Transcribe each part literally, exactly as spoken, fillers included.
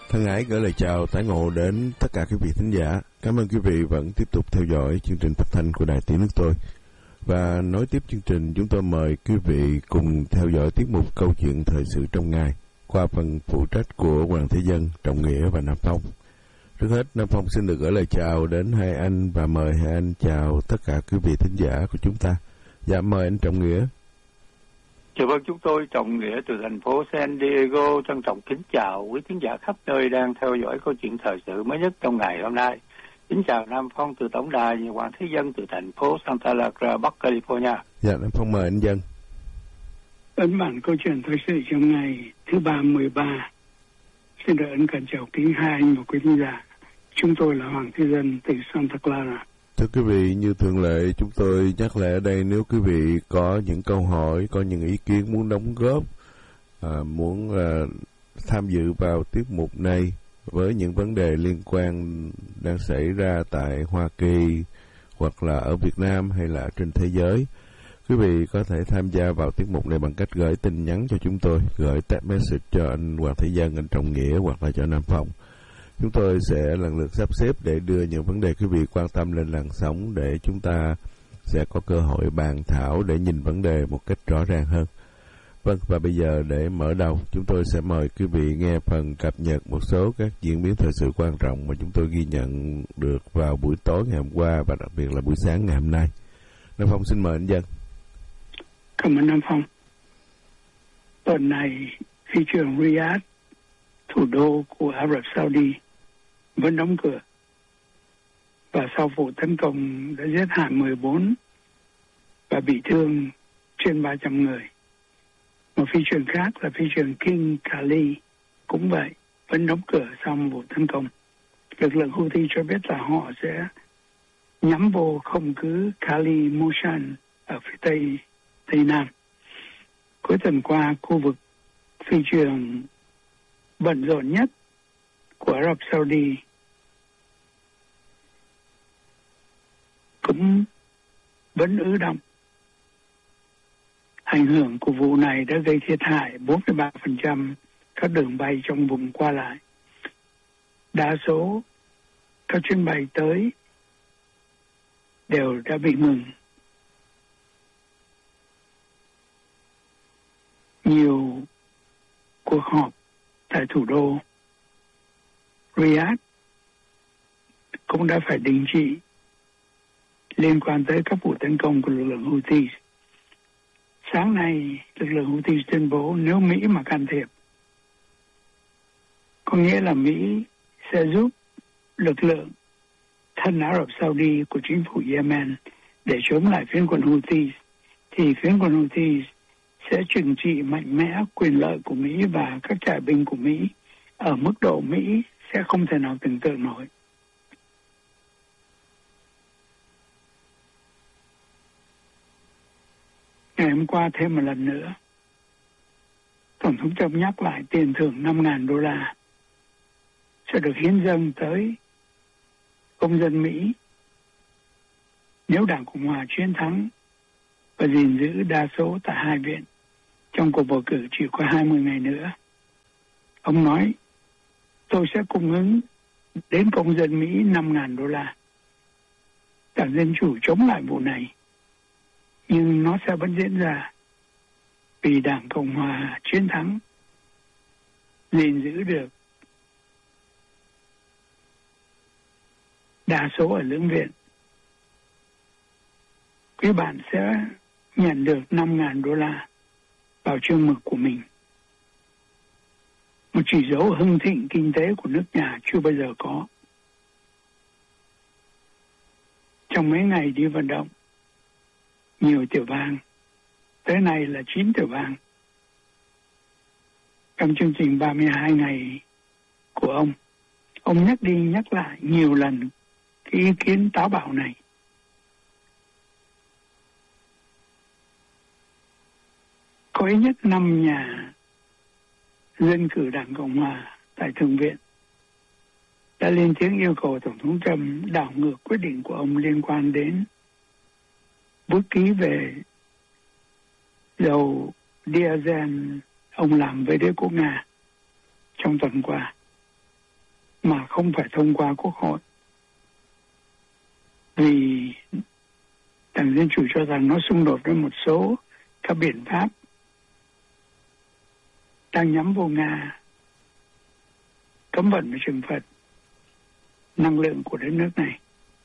Thân ái gửi lời chào tái ngộ đến tất cả quý vị thính giả. Cảm ơn quý vị vẫn tiếp tục theo dõi chương trình phát thanh của Đài Tiếng Nước Tôi. Và nối tiếp chương trình, chúng tôi mời quý vị cùng theo dõi tiết mục Câu chuyện thời sự trong ngày qua phần phụ trách của Hoàng Thế Dân, Trọng Nghĩa và Nam Phong. Trước hết, Nam Phong xin được gửi lời chào đến hai anh và mời hai anh chào tất cả quý vị thính giả của chúng ta. Dạ, mời anh Trọng Nghĩa. Dạ vâng, chúng tôi Trọng Nghĩa từ thành phố San Diego trân trọng kính chào quý thính giả khắp nơi đang theo dõi câu chuyện thời sự mới nhất trong ngày hôm nay. Kính chào Nam Phong từ tổng đài Hoàng Thế Dân từ thành phố Santa Clara, Bắc California. Dạ, Nam Phong mời anh Dân. Ấn bản câu chuyện thời sự trong ngày thứ ba mười ba. Xin được ấn cần chào kính hai anh và quý thính giả. Chúng tôi là Hoàng Thế Dân từ Santa Clara. Thưa quý vị, như thường lệ, chúng tôi nhắc lại ở đây, nếu quý vị có những câu hỏi, có những ý kiến muốn đóng góp, à, muốn à, tham dự vào tiết mục này với những vấn đề liên quan đang xảy ra tại Hoa Kỳ hoặc là ở Việt Nam hay là trên thế giới, quý vị có thể tham gia vào tiết mục này bằng cách gửi tin nhắn cho chúng tôi, gửi text message cho anh Hoàng Thế Dân, anh Trọng Nghĩa hoặc là cho Nam Phong. Chúng tôi sẽ lần lượt sắp xếp để đưa những vấn đề quý vị quan tâm lên làn sóng để chúng ta sẽ có cơ hội bàn thảo để nhìn vấn đề một cách rõ ràng hơn. Vâng, và bây giờ để mở đầu, chúng tôi sẽ mời quý vị nghe phần cập nhật một số các diễn biến thời sự quan trọng mà chúng tôi ghi nhận được vào buổi tối ngày hôm qua và đặc biệt là buổi sáng ngày hôm nay. Nam Phong xin mời anh Dân. Cảm ơn Nam Phong. Tuần này, phi trường Riyadh, thủ đô của Ả Rập Saudi, vẫn đóng cửa. Và sau vụ tấn công đã giết hại mười bốn và bị thương trên ba trăm người. Một phi trường khác là phi trường King Khalid cũng vậy, vẫn đóng cửa sau vụ tấn công. Lực lượng Houthi cho biết là họ sẽ nhắm vô không cứ Khalid Mushan ở phía tây tây nam. Cuối tuần qua, khu vực phi trường bận rộn nhất của Ả Rập Saudi cũng vẫn ứ động. Ảnh hưởng của vụ này đã gây thiệt hại bốn mươi ba phần trăm các đường bay trong vùng qua lại. Đa số các chuyến bay tới đều đã bị ngừng. Nhiều cuộc họp tại thủ đô Riyadh cũng đã phải đình chỉ liên quan tới các vụ tấn công của lực lượng Houthi. Sáng nay, lực lượng Houthi tuyên bố nếu Mỹ mà can thiệp, có nghĩa là Mỹ sẽ giúp lực lượng thân Ả Rập Saudi của chính phủ Yemen để chống lại phiến quân Houthi, thì phiến quân Houthi sẽ trừng trị mạnh mẽ quyền lợi của Mỹ và các trại binh của Mỹ ở mức độ Mỹ sẽ không thể nào tưởng tượng nổi. Ngày hôm qua thêm một lần nữa, Tổng thống Trump nhắc lại tiền thưởng năm nghìn đô la sẽ được hiến dâng tới công dân Mỹ nếu Đảng Cộng hòa chiến thắng và gìn giữ đa số tại hai viện trong cuộc bầu cử chỉ có hai mươi ngày nữa. Ông nói, tôi sẽ cung ứng đến công dân Mỹ năm nghìn đô la. Đảng Dân Chủ chống lại vụ này, nhưng nó sẽ vẫn diễn ra vì Đảng Cộng hòa chiến thắng, gìn giữ được đa số ở lưỡng viện. Quý bạn sẽ nhận được năm nghìn đô la vào chương mực của mình. Một chỉ dấu hưng thịnh kinh tế của nước nhà chưa bao giờ có. Trong mấy ngày đi vận động, nhiều tiểu bang, tới nay là chín tiểu bang. Trong chương trình ba mươi hai ngày của ông, ông nhắc đi nhắc lại nhiều lần cái ý kiến táo bạo này. Có ít nhất năm nhà dân cử Đảng Cộng hòa tại Thượng viện đã lên tiếng yêu cầu Tổng thống Trump đảo ngược quyết định của ông liên quan đến bút ký về dầu diesel ông làm với đế quốc Nga trong tuần qua. mà không phải thông qua Quốc hội. Vì Đảng Dân Chủ cho rằng nó xung đột với một số các biện pháp đang nhắm vô Nga, cấm vận và trừng phạt năng lượng của đất nước này.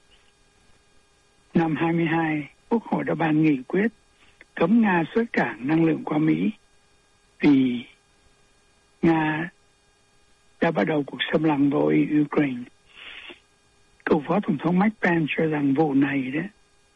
Năm hai mươi hai, Quốc hội đã ban nghị quyết cấm Nga xuất cảng năng lượng qua Mỹ vì Nga đã bắt đầu cuộc xâm lăng vào Ukraine. Cựu Phó Tổng thống Mike Pence cho rằng vụ này đó